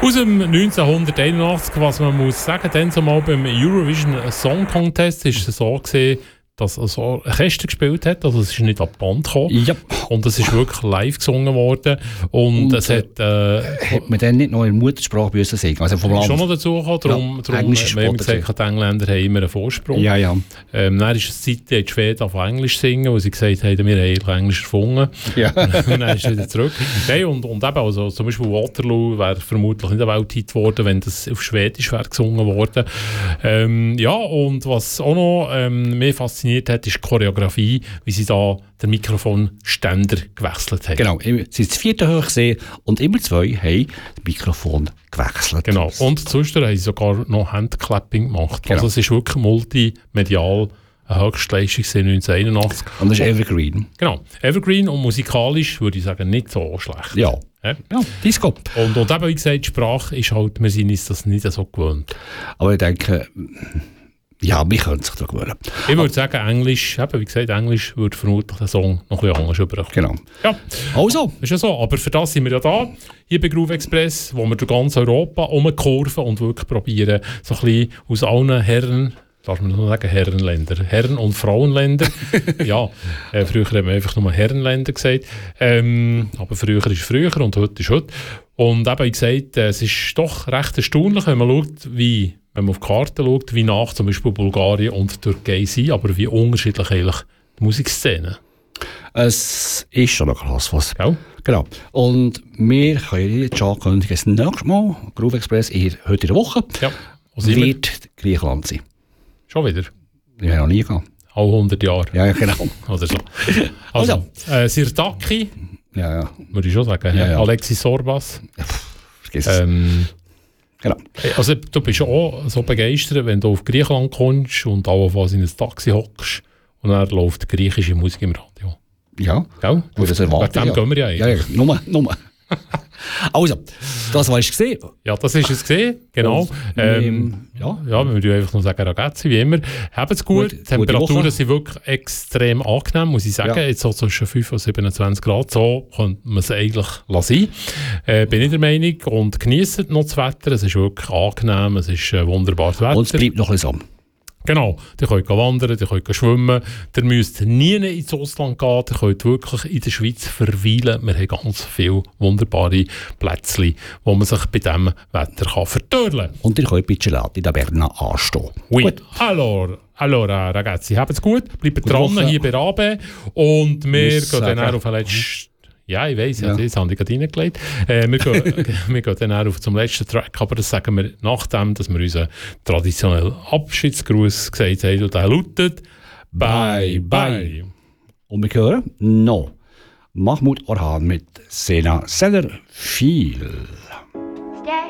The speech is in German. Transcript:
Aus dem 1981, was man muss sagen, dann zumal beim Eurovision Song Contest ist es so gesehen, dass so ein Orchester gespielt hat, also es ist nicht an die Band gekommen. Ja. Und es ist wirklich live gesungen worden. Und es hat... hat man dann nicht noch in Muttersprache müssen singen? Also vom Land. Schon noch dazu gekommen, darum haben wir gesagt, die Engländer haben immer einen Vorsprung. Ja, ja. Dann ist es Zeit, die Schweden auf Englisch singen, wo sie gesagt haben, wir haben Englisch erfunden. Ja. Und dann ist es wieder zurück. Nein, und eben, also zum Beispiel Waterloo wäre vermutlich nicht ein Welthit geworden, wenn das auf Schwedisch wäre gesungen worden. Ja, und was auch noch mehr fasziniert hat, ist die Choreografie, wie sie da den Mikrofonständer gewechselt haben. Genau, sie sind das 4. Hochsee und immer 2 haben das Mikrofon gewechselt. Genau, und zwischendurch haben sie sogar noch Handclapping gemacht. Genau. Also es ist wirklich multimedial eine Höchstleistung 1981. Und das ist Evergreen. Genau, Evergreen und musikalisch würde ich sagen nicht so schlecht. Ja. Ja, Disco. Und eben, wie gesagt, die Sprache ist halt, wir sind uns das nicht so gewöhnt. Aber ich denke... Ja, wir können sich da gewöhnen. Ich würde sagen, Englisch, eben, wie gesagt, Englisch würde vermutlich den Song noch ein bisschen anders überkommen. Genau. Ja. Also. Ist ja so, aber für das sind wir ja da, hier bei Groove Express, wo wir durch ganz Europa umkurven und wirklich probieren, so ein bisschen aus allen Herren, darf man noch sagen, Herrenländer, Herren- und Frauenländer. Ja, früher haben wir einfach nur Herrenländer gesagt. Aber früher ist früher und heute ist heute. Und eben, wie gesagt, es ist doch recht erstaunlich, wenn man schaut, wenn man auf die Karte schaut, wie nach zum Beispiel Bulgarien und Türkei sind, aber wie unterschiedlich eigentlich die Musikszene. Es ist schon noch krass, was. Ja. Genau. Und wir können jetzt schon ankündigen, das nächste Mal, Groove Express, heute in der Woche, wird Griechenland sein. Schon wieder? Ich habe noch nie gegangen. Alle 100 Jahre. Ja, genau. Oder so. Also, Sirtaki, ja. würde ich schon sagen. Ja. Alexis Sorbas. Vergiss es. Genau. Also du bist auch so begeistert, wenn du auf Griechenland kommst und allenfalls in ein Taxi hockst und dann läuft griechische Musik im Radio. Ja, gell? Das erwarten. Wegen dem gehen wir ja eigentlich. Ja, nur. Also, das war es gesehen. Ja, das ist es gesehen, genau. Wir würden einfach nur sagen, Ragazzi, wie immer. Habt es gut. Die Temperaturen sind wirklich extrem angenehm, muss ich sagen. Ja. Jetzt so zwischen 5 und 27 Grad, so könnte man es eigentlich lassen. Bin ich der Meinung. Und genießt noch das Wetter. Es ist wirklich angenehm, es ist wunderbares Wetter. Und es bleibt noch ein bisschen so. Genau, ihr könnt wandern, ihr könnt schwimmen, ihr müsst nie ins Ausland gehen, ihr könnt wirklich in der Schweiz verweilen. Wir haben ganz viele wunderbare Plätzchen, wo man sich bei diesem Wetter vertörlen kann. Und ihr könnt bei Gelati da Berna anstehen. Oui. Gut. Allora, ragazzi, habt es gut, bleibt dran hier bei Rabe und wir gehen dann auf den letzten... Ja, ich weiss, jetzt habe ich gerade reingelegt. Wir gehen dann auch zum letzten Track, aber das sagen wir nachdem, dass wir unseren traditionellen Abschiedsgruß gesagt haben und der lautet Bye Bye. Und wir hören noch Mahmoud Orhan mit Sena Seller viel.